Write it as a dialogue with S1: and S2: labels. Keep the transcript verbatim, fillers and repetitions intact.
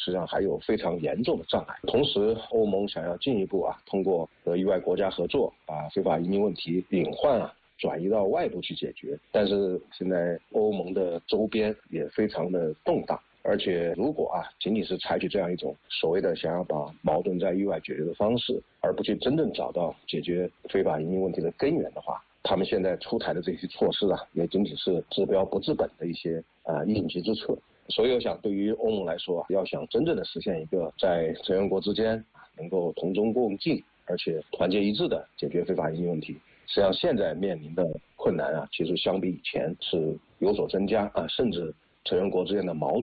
S1: 实际上还有非常严重的障碍。同时，欧盟想要进一步啊，通过和域外国家合作，把非法移民问题隐患啊转移到外部去解决。但是现在欧盟的周边也非常的动荡。而且，如果啊，仅仅是采取这样一种所谓的想要把矛盾在域外解决的方式，而不去真正找到解决非法移民问题的根源的话，他们现在出台的这些措施啊，也仅仅是治标不治本的一些啊应急之策。所以，我想对于欧盟来说啊，要想真正的实现一个在成员国之间能够同舟共济，而且团结一致的解决非法移民问题，实际上现在面临的困难啊，其实相比以前是有所增加啊，甚至成员国之间的矛